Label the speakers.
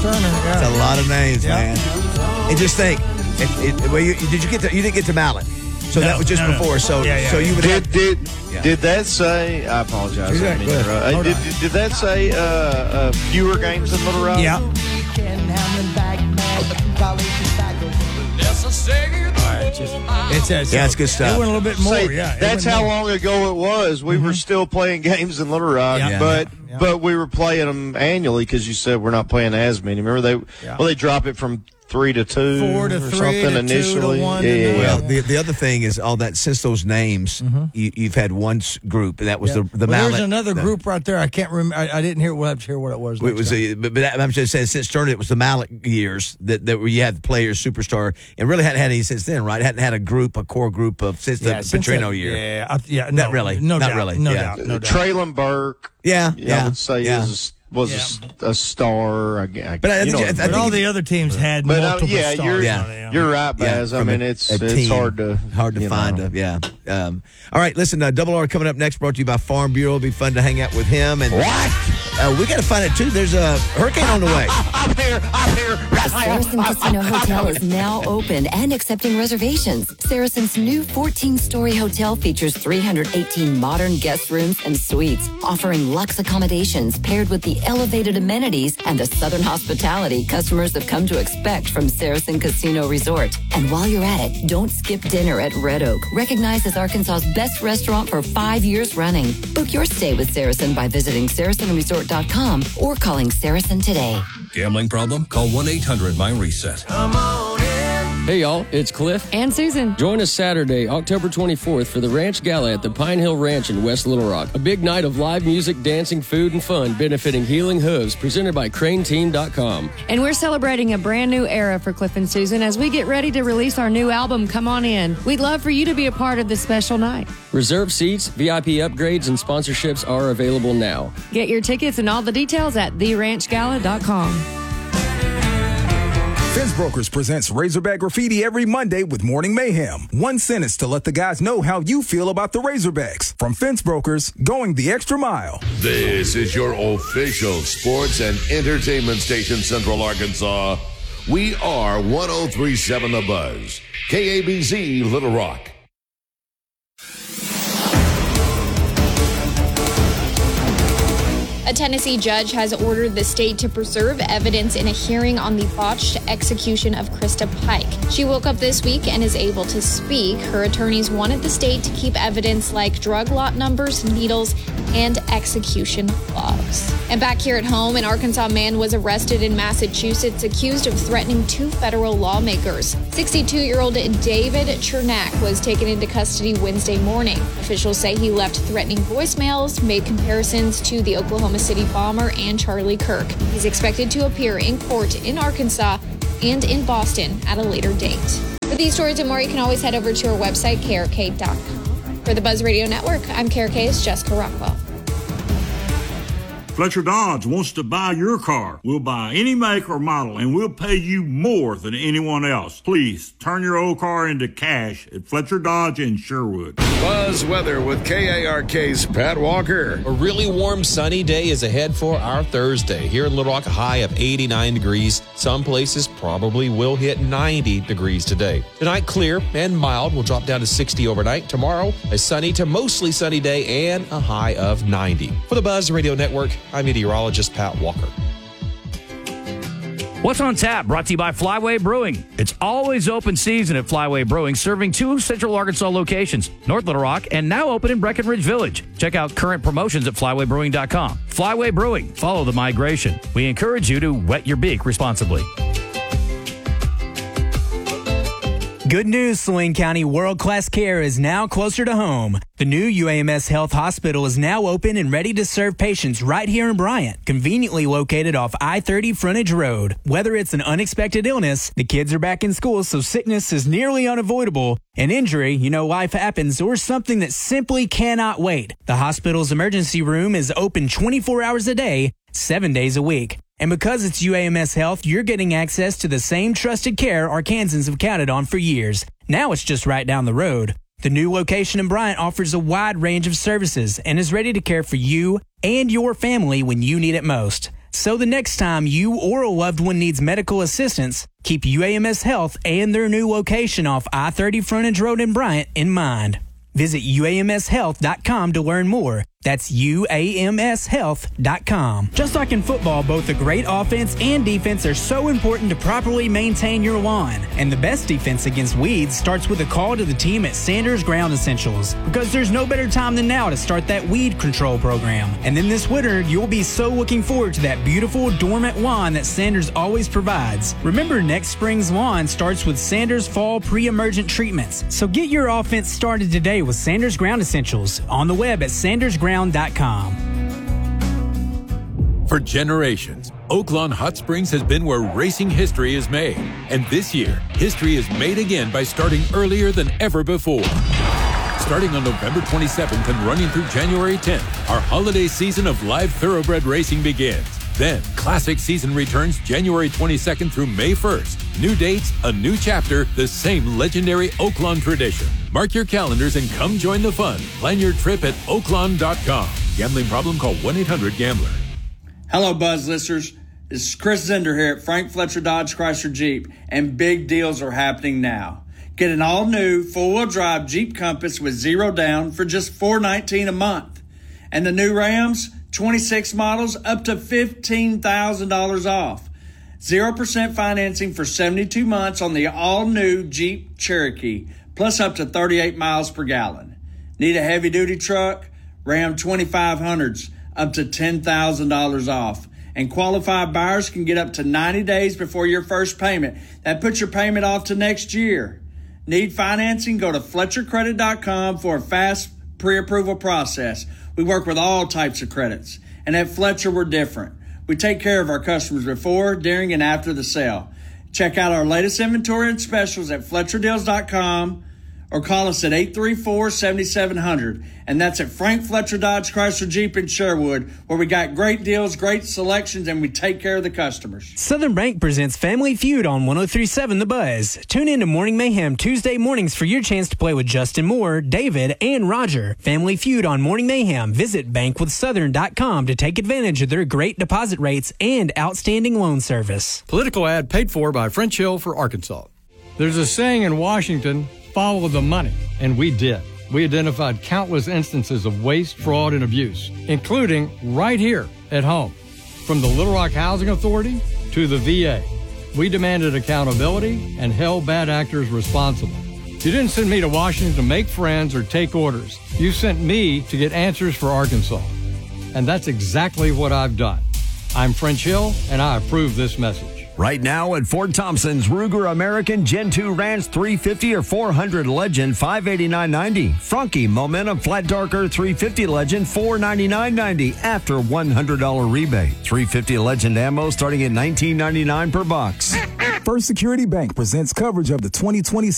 Speaker 1: Sterner. Yeah.
Speaker 2: That's a lot of names, man. And just think, you didn't get to Mallet. So that was just before. So so you would
Speaker 3: did that say? I apologize. Did that say fewer games in Little Rock?
Speaker 1: Yeah.
Speaker 2: It's good stuff.
Speaker 1: It went a little bit more.
Speaker 3: That's how long ago it was. We were still playing games in Little Rock, but we were playing them annually because you said we're not playing as many. Remember they drop it from 3 to 2,
Speaker 1: 4 to 3
Speaker 3: something
Speaker 1: to
Speaker 3: initially.
Speaker 1: 2 to 1.
Speaker 2: Well, the other thing is all that since those names, you've had one group, and that was the Mallet.
Speaker 1: There's another group right there. I can't remember. I didn't hear. We'll have to hear what it was.
Speaker 2: It was, but I'm just saying since Sterner, it was the Mallet years that where you had the players, superstar, and really hadn't had any since then, right? Hadn't had a core group of since the Petrino year. Not really.
Speaker 1: No doubt.
Speaker 3: Traylon Burke.
Speaker 2: I
Speaker 3: would say was a star.
Speaker 2: But I think
Speaker 1: all the other teams had multiple stars.
Speaker 3: You're right, Baz. I mean, it's hard to
Speaker 2: find. All right, listen, Double R coming up next, brought to you by Farm Bureau. It'll be fun to hang out with him. And we got to find it, too. There's a hurricane on the way.
Speaker 3: I'm here.
Speaker 4: The Saracen Casino Hotel is now open and accepting reservations. Saracen's new 14-story hotel features 318 modern guest rooms and suites, offering luxe accommodations paired with the elevated amenities and the southern hospitality customers have come to expect from Saracen Casino Resort. And while you're at it, don't skip dinner at Red Oak, recognized as Arkansas's best restaurant for 5 years running. Book your stay with Saracen by visiting SaracenResort.com or calling Saracen today.
Speaker 5: Gambling problem? Call 1-800-MY-RESET.
Speaker 6: Come on in.
Speaker 7: Hey, y'all, it's Cliff
Speaker 8: and Susan.
Speaker 7: Join us Saturday, October 24th for the Ranch Gala at the Pine Hill Ranch in West Little Rock. A big night of live music, dancing, food, and fun benefiting Healing Hooves, presented by CraneTeam.com.
Speaker 8: And we're celebrating a brand new era for Cliff and Susan as we get ready to release our new album, Come On In. We'd love for you to be a part of this special night.
Speaker 7: Reserve seats, VIP upgrades, and sponsorships are available now.
Speaker 8: Get your tickets and all the details at theranchgala.com.
Speaker 9: Fence Brokers presents Razorback Graffiti every Monday with Morning Mayhem. One sentence to let the guys know how you feel about the Razorbacks. From Fence Brokers, going the extra mile.
Speaker 10: This is your official sports and entertainment station, Central Arkansas. We are 103.7 The Buzz, KABZ Little Rock.
Speaker 11: A Tennessee judge has ordered the state to preserve evidence in a hearing on the botched execution of Krista Pike. She woke up this week and is able to speak. Her attorneys wanted the state to keep evidence like drug lot numbers, needles, and execution logs. And back here at home, an Arkansas man was arrested in Massachusetts accused of threatening 2 federal lawmakers. 62-year-old David Chernak was taken into custody Wednesday morning. Officials say he left threatening voicemails, made comparisons to the Oklahoma City bomber and Charlie Kirk. He's expected to appear in court in Arkansas and in Boston at a later date. For these stories and more, you can always head over to our website, KRK.com. For the Buzz Radio Network, I'm KRK's Jessica Rockwell.
Speaker 12: Fletcher Dodge wants to buy your car. We'll buy any make or model, and we'll pay you more than anyone else. Please turn your old car into cash at Fletcher Dodge in Sherwood.
Speaker 10: Buzz weather with KARK's Pat Walker.
Speaker 13: A really warm, sunny day is ahead for our Thursday. Here in Little Rock, a high of 89 degrees. Some places probably will hit 90 degrees today. Tonight, clear and mild. Will drop down to 60 overnight. Tomorrow, a sunny to mostly sunny day and a high of 90. For the Buzz Radio Network, I'm meteorologist Pat Walker.
Speaker 14: What's on tap? Brought to you by Flyway Brewing. It's always open season at Flyway Brewing, serving 2 Central Arkansas locations, North Little Rock, and now open in Breckenridge Village. Check out current promotions at flywaybrewing.com. Flyway Brewing. Follow the migration. We encourage you to wet your beak responsibly.
Speaker 15: Good news, Saline County world-class care is now closer to home. The new UAMS Health Hospital is now open and ready to serve patients right here in Bryant, conveniently located off I-30 Frontage Road. Whether it's an unexpected illness, the kids are back in school, so sickness is nearly unavoidable, an injury, life happens, or something that simply cannot wait. The hospital's emergency room is open 24 hours a day, 7 days a week. And because it's UAMS Health, you're getting access to the same trusted care Arkansans have counted on for years. Now it's just right down the road. The new location in Bryant offers a wide range of services and is ready to care for you and your family when you need it most. So the next time you or a loved one needs medical assistance, keep UAMS Health and their new location off I-30 Frontage Road in Bryant in mind. Visit UAMShealth.com to learn more. That's UAMShealth.com. Just like in football, both a great offense and defense are so important to properly maintain your lawn. And the best defense against weeds starts with a call to the team at Sanders Ground Essentials, because there's no better time than now to start that weed control program. And then this winter, you'll be so looking forward to that beautiful dormant lawn that Sanders always provides. Remember, next spring's lawn starts with Sanders Fall Pre-Emergent Treatments. So get your offense started today with Sanders Ground Essentials on the web at sandersground.com.
Speaker 6: For generations, Oaklawn Hot Springs has been where racing history is made. And this year, history is made again by starting earlier than ever before. Starting on November 27th and running through January 10th, our holiday season of live thoroughbred racing begins. Then, Classic season returns January 22nd through May 1st. New dates, a new chapter, the same legendary Oaklawn tradition. Mark your calendars and come join the fun. Plan your trip at oaklawn.com. Gambling problem? Call 1-800-GAMBLER.
Speaker 16: Hello, Buzz listeners. This is Chris Zender here at Frank Fletcher Dodge Chrysler Jeep, and big deals are happening now. Get an all-new four-wheel drive Jeep Compass with 0 down for just $419 a month. And the new Rams, 26 models, up to $15,000 off. 0% financing for 72 months on the all-new Jeep Cherokee, plus up to 38 miles per gallon. Need a heavy-duty truck? Ram 2500s, up to $10,000 off. And qualified buyers can get up to 90 days before your first payment. That puts your payment off to next year. Need financing? Go to FletcherCredit.com for a fast pre-approval process. We work with all types of credits. And at Fletcher, we're different. We take care of our customers before, during, and after the sale. Check out our latest inventory and specials at FletcherDeals.com or call us at 834-7700. And that's at Frank Fletcher Dodge Chrysler Jeep in Sherwood, where we got great deals, great selections, and we take care of the customers.
Speaker 15: Southern Bank presents Family Feud on 103.7 The Buzz. Tune in to Morning Mayhem Tuesday mornings for your chance to play with Justin Moore, David, and Roger. Family Feud on Morning Mayhem. Visit bankwithsouthern.com to take advantage of their great deposit rates and outstanding loan service.
Speaker 17: Political ad paid for by French Hill for Arkansas. There's a saying in Washington, follow the money, and we did. We identified countless instances of waste, fraud, and abuse, including right here at home. From the Little Rock Housing Authority to the VA, we demanded accountability and held bad actors responsible. You didn't send me to Washington to make friends or take orders. You sent me to get answers for Arkansas. And that's exactly what I've done. I'm French Hill, and I approve this message.
Speaker 18: Right now at Fort Thompson's, Ruger American Gen 2 Ranch 350 or 400 Legend, $589.90. Franke Momentum Flat Darker 350 Legend, $499.90 after $100 rebate. 350 Legend ammo starting at $19.99 per box.
Speaker 9: First Security Bank presents coverage of the 2020